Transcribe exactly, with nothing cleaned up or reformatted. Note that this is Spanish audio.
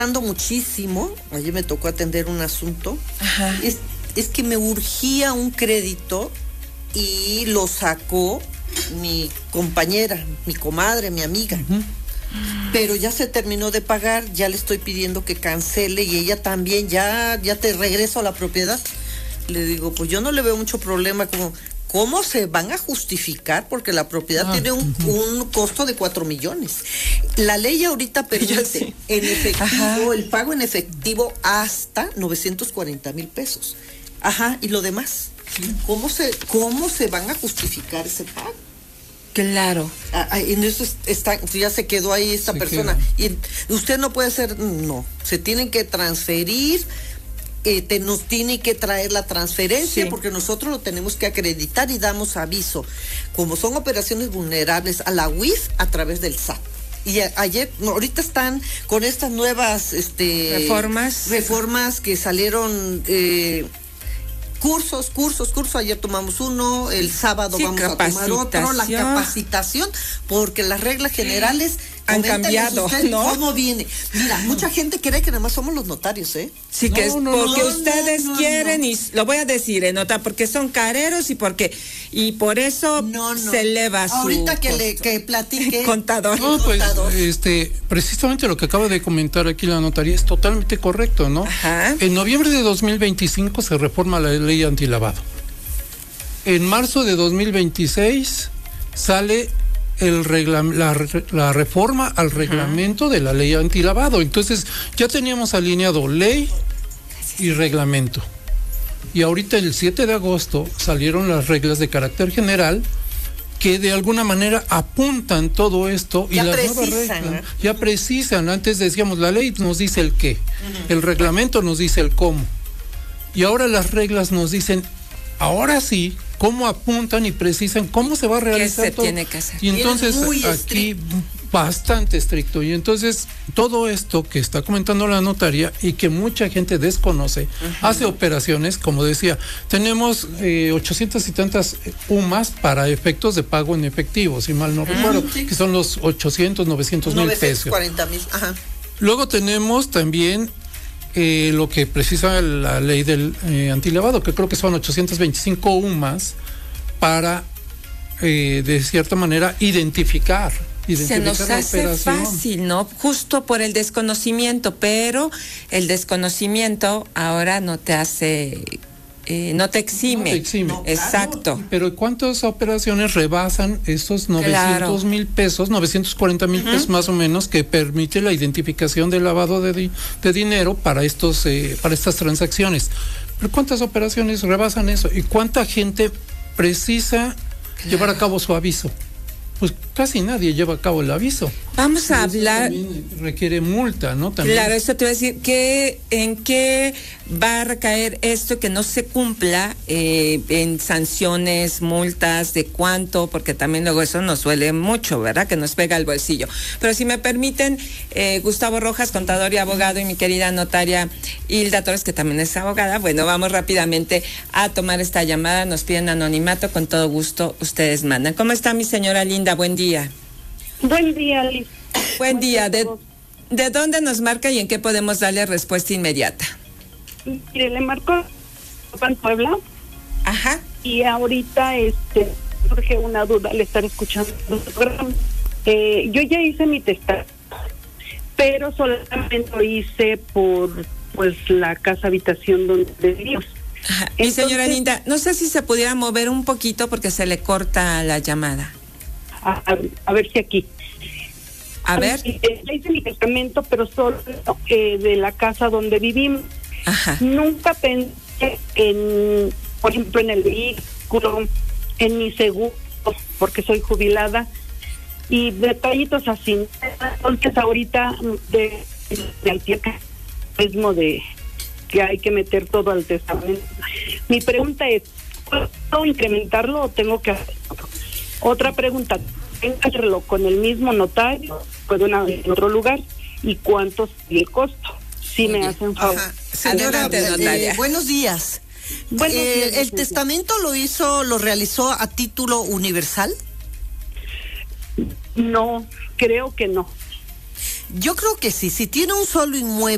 muchísimo, ayer me tocó atender un asunto. Ajá. Es, es que me urgía un crédito y lo sacó mi compañera, mi comadre, mi amiga. Uh-huh. Pero ya se terminó de pagar, ya le estoy pidiendo que cancele y ella también, ya, ya te regreso a la propiedad. Le digo, pues yo no le veo mucho problema, como, ¿cómo se van a justificar? Porque la propiedad ah, tiene un, uh-huh. un costo de cuatro millones. La ley ahorita permite sí. en efectivo, Ajá. el pago en efectivo hasta novecientos cuarenta mil pesos. Ajá, y lo demás. Sí. ¿Cómo se, cómo se van a justificar ese pago? Claro. Ah, en eso está, ya se quedó ahí esta se persona. Queda. Y usted no puede hacer, no, se tienen que transferir, eh, te, nos tiene que traer la transferencia, sí. porque nosotros lo tenemos que acreditar y damos aviso. Como son operaciones vulnerables a la U I F a través del S A T. Y a, ayer, no, ahorita están con estas nuevas este, reformas, reformas que salieron. Eh, Cursos, cursos, cursos, ayer tomamos uno, el sábado sí, vamos a tomar otro, la capacitación, porque las reglas generales han cambiado, ¿no? ¿Cómo viene? Mira, mucha gente cree que nada más somos los notarios, ¿eh? Sí, no, que es no, porque no, ustedes no, no, quieren, no. y lo voy a decir, ¿eh, nota? Porque son careros y porque, y por eso no, no. se eleva su Ahorita que costo. le que platique. Contador. No, pues, este, precisamente lo que acaba de comentar aquí la notaría es totalmente correcto, ¿no? Ajá. En noviembre de dos mil veinticinco se reforma la ley antilavado. En marzo de dos mil veintiséis sale el regla, la, la reforma al reglamento uh-huh. de la ley antilavado. Entonces ya teníamos alineado ley y reglamento. Y ahorita el siete de agosto salieron las reglas de carácter general que de alguna manera apuntan todo esto y ya las precisan, nuevas reglas ¿eh? ya precisan. Antes decíamos la ley nos dice el qué, uh-huh. el reglamento nos dice el cómo. Y ahora las reglas nos dicen, ahora sí, cómo apuntan y precisan cómo se va a realizar ¿Qué se todo. tiene que hacer? Y entonces aquí estricto. Bastante estricto. Y entonces todo esto que está comentando la notaria y que mucha gente desconoce, uh-huh. hace operaciones, como decía, tenemos eh, ochocientas y tantas U M As para efectos de pago en efectivo, si mal no uh-huh. recuerdo, sí. que son los ochocientos, novecientos mil pesos. cuarenta mil, ajá. Luego tenemos también Eh, lo que precisa la ley del eh, antilavado, que creo que son ochocientos veinticinco U M As para eh, de cierta manera identificar, identificar se nos la hace operación. fácil, ¿no? Justo por el desconocimiento, pero el desconocimiento ahora no te hace Eh, no te exime. No te exime. No, exacto. Claro. Pero ¿cuántas operaciones rebasan esos novecientos mil claro. pesos, novecientos cuarenta mil uh-huh. pesos más o menos, que permite la identificación del lavado de, di- de dinero para estos, eh, para estas transacciones? Pero ¿cuántas operaciones rebasan eso? ¿Y cuánta gente precisa claro. llevar a cabo su aviso? Pues casi nadie lleva a cabo el aviso. Vamos a hablar. Requiere multa, ¿no? También. Claro, eso te voy a decir. ¿Qué, ¿En qué va a recaer esto que no se cumpla eh, en sanciones, multas, de cuánto? Porque también luego eso nos duele mucho, ¿verdad? Que nos pega al bolsillo. Pero si me permiten, eh, Gustavo Rojas, contador y abogado, y mi querida notaria Hilda Torres, que también es abogada. Bueno, vamos rápidamente a tomar esta llamada. Nos piden anonimato, con todo gusto ustedes mandan. ¿Cómo está mi señora linda? Buen día. Buen día, Liz. Buen día. ¿De, ¿De dónde nos marca y en qué podemos darle respuesta inmediata? Mire, le marco en Puebla. Ajá. Y ahorita este surge una duda al estar escuchando el programa. Eh, yo ya hice mi testamento, pero solamente lo hice por pues la casa habitación donde vivimos. Ajá. Mi señora linda, no sé si se pudiera mover un poquito porque se le corta la llamada. A, a, a ver si aquí. A ver. Ya hice mi testamento, pero solo eh, de la casa donde vivimos. Ajá. Nunca pensé en, por ejemplo, en el vehículo, en mi seguro, porque soy jubilada, y detallitos así. Entonces ahorita de, de al mismo de que hay que meter todo al testamento. Mi pregunta es, ¿puedo incrementarlo o tengo que hacerlo? Otra pregunta, ¿tengo que hacerlo con el mismo notario, puedo en otro lugar? ¿Y cuánto es el costo? Si me hacen favor. Ajá. Señora, eh, buenos días. Buenos eh, días. ¿El testamento lo hizo, lo realizó a título universal? No, creo que no. Yo creo que sí. Si tiene un solo inmueble